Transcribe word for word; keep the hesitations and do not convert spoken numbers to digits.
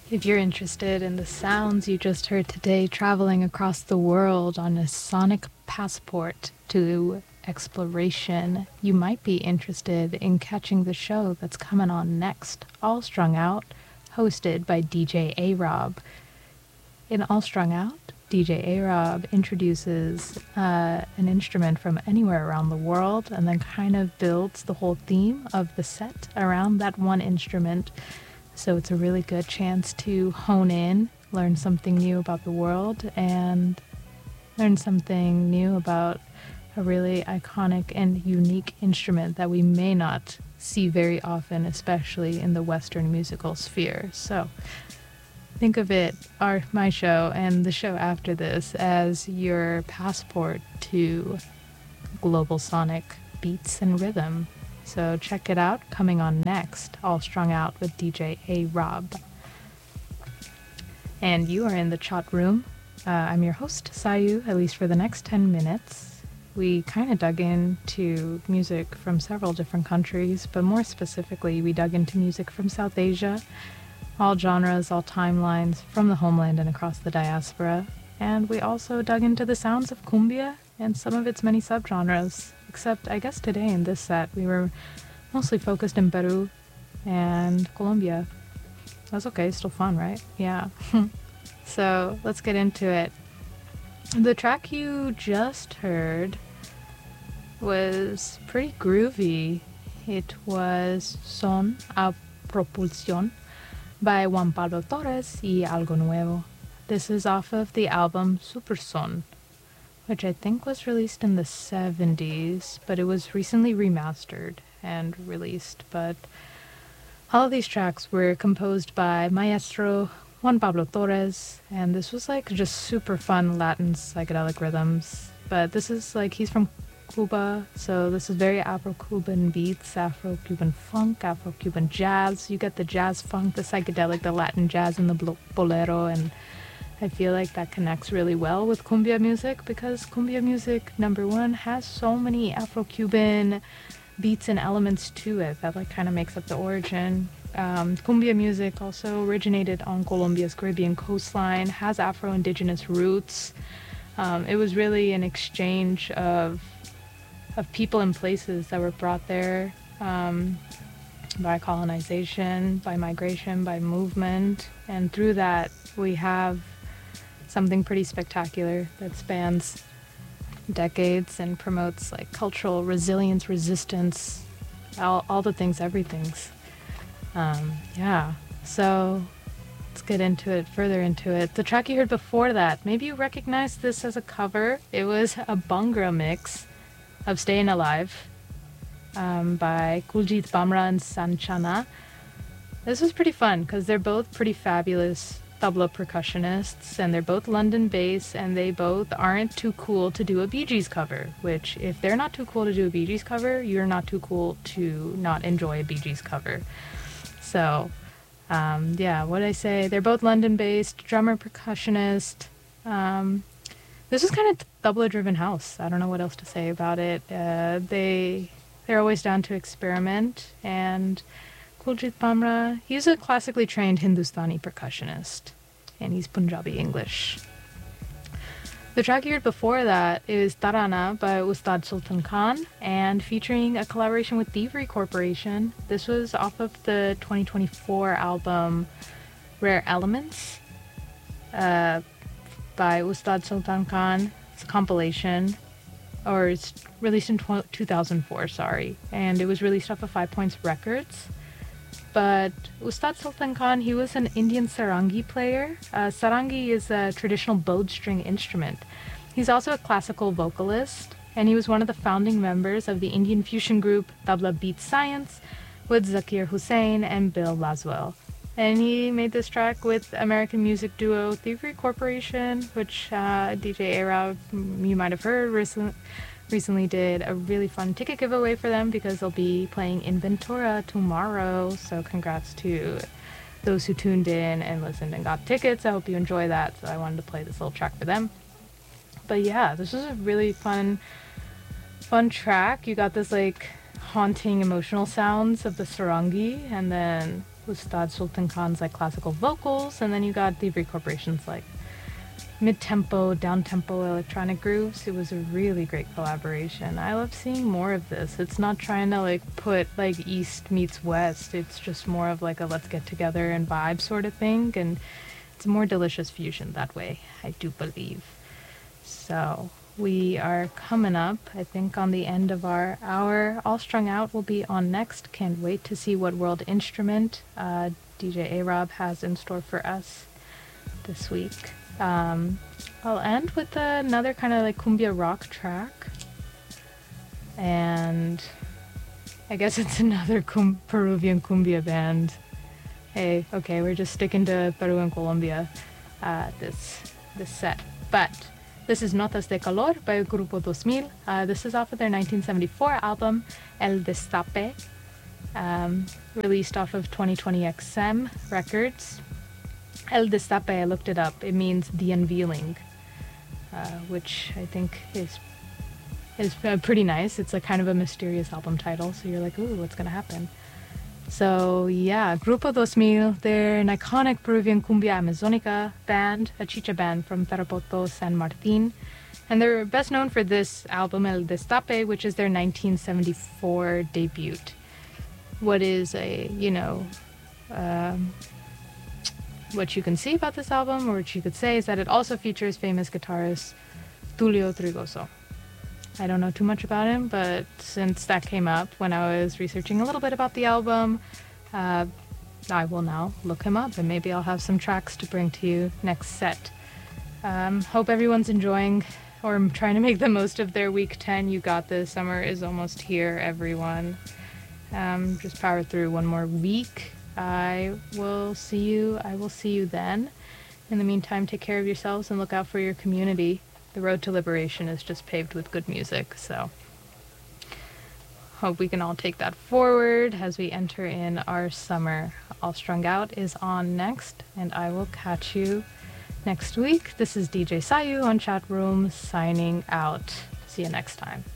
If you're interested in the sounds you just heard today traveling across the world on a sonic passport to exploration, you might be interested in catching the show that's coming on next, All Strung Out, hosted by D J A-Rob. In All Strung Out, D J A-Rob introduces uh, an instrument from anywhere around the world and then kind of builds the whole theme of the set around that one instrument. So it's a really good chance to hone in, learn something new about the world, and learn something new about a really iconic and unique instrument that we may not see very often, especially in the Western musical sphere. So think of it, our my show and the show after this, as your passport to global sonic beats and rhythm. So check it out, coming on next, All Strung Out with D J A-Rob. And you are in the chat room. Uh, I'm your host, Sayu, at least for the next ten minutes. We kind of dug into music from several different countries, but more specifically, we dug into music from South Asia, all genres, all timelines, from the homeland and across the diaspora. And we also dug into the sounds of cumbia and some of its many subgenres. Except, I guess today in this set, we were mostly focused in Peru and Colombia. That's okay, still fun, right? Yeah. So, let's get into it. The track you just heard was pretty groovy. It was Son a Propulsión by Juan Pablo Torres y Algo Nuevo. This is off of the album Super Son, which I think was released in the seventies, but it was recently remastered and released. But all of these tracks were composed by Maestro Juan Pablo Torres, and this was like just super fun Latin psychedelic rhythms. But this is like, he's from Cuba, so this is very Afro-Cuban beats, Afro-Cuban funk, Afro-Cuban jazz. You get the jazz funk, the psychedelic, the Latin jazz, and the bolero, and I feel like that connects really well with cumbia music because cumbia music, number one, has so many Afro-Cuban beats and elements to it that like kind of makes up the origin. Um, cumbia music also originated on Colombia's Caribbean coastline, has Afro-Indigenous roots. Um, it was really an exchange of of people and places that were brought there um, by colonization, by migration, by movement, and through that we have something pretty spectacular that spans decades and promotes like cultural resilience, resistance, all, all the things, everythings. Um, yeah, so let's get into it, further into it. The track you heard before that, maybe you recognize this as a cover. It was a Bhangra mix of Stayin' Alive um, by Kuljit Bamra and Sanchana. This was pretty fun because they're both pretty fabulous tabla percussionists, and they're both London-based, and they both aren't too cool to do a Bee Gees cover, which, if they're not too cool to do a Bee Gees cover, you're not too cool to not enjoy a Bee Gees cover. So, um, yeah, what did I say? They're both London-based, drummer, percussionist. Um, this is kind of tabla-driven house. I don't know what else to say about it. Uh, they, they're always down to experiment, and Kuljit Bamra, he's a classically trained Hindustani percussionist, and he's Punjabi English. The track you heard before that is Tarana by Ustad Sultan Khan, and featuring a collaboration with Thievery Corporation. This was off of the twenty twenty-four album Rare Elements uh, by Ustad Sultan Khan. It's a compilation, or it's released in two thousand four, sorry, and it was released off of Five Points Records. But Ustad Sultan Khan, he was an Indian sarangi player. Uh, sarangi is a traditional bowed string instrument. He's also a classical vocalist, and he was one of the founding members of the Indian fusion group Tabla Beat Science with Zakir Hussain and Bill Laswell. And he made this track with American music duo Thievery Corporation, which uh, D J A-Rob, you might have heard, recently. recently did a really fun ticket giveaway for them because they'll be playing in Ventura tomorrow. So congrats to those who tuned in and listened and got tickets. I hope you enjoy that. So I wanted to play this little track for them. But yeah, this was a really fun, fun track. You got this like haunting emotional sounds of the sarangi, and then Ustad Sultan Khan's like classical vocals, and then you got Thievery Corporation's like mid-tempo, down-tempo electronic grooves. It was a really great collaboration. I love seeing more of this. It's not trying to like put like East meets West. It's just more of like a let's get together and vibe sort of thing, and it's a more delicious fusion that way, I do believe. So we are coming up, I think, on the end of our hour. All Strung Out will be on next. Can't wait to see what world instrument uh, D J A-Rob has in store for us this week. Um, I'll end with another kind of like cumbia rock track, and I guess it's another cum- Peruvian cumbia band. Hey, okay, we're just sticking to Peru and Colombia uh, this this set. But this is Notas de Calor by Grupo dos mil. Uh, this is off of their nineteen seventy-four album El Destape, um, released off of twenty twenty X M Records. El Destape, I looked it up. It means the unveiling, uh, which I think is is uh, pretty nice. It's a kind of a mysterious album title, so you're like, ooh, what's gonna happen? So yeah, Grupo dos mil, they're an iconic Peruvian cumbia amazonica band, a chicha band from Tarapoto, San Martin, and they're best known for this album El Destape, which is their nineteen seventy-four debut. What is a, you know, um, what you can see about this album, or what you could say, is that it also features famous guitarist Tulio Trigoso. I don't know too much about him, but since that came up when I was researching a little bit about the album, uh, I will now look him up, and maybe I'll have some tracks to bring to you next set. Um, hope everyone's enjoying or trying to make the most of their week ten. You got this. Summer is almost here, everyone. Um, just power through one more week. I will see you. I will see you then. In the meantime, take care of yourselves and look out for your community. The road to liberation is just paved with good music, so hope we can all take that forward as we enter in our summer. All Strung Out is on next, and I will catch you next week. This is D J Sayu on Chat Room signing out. See you next time.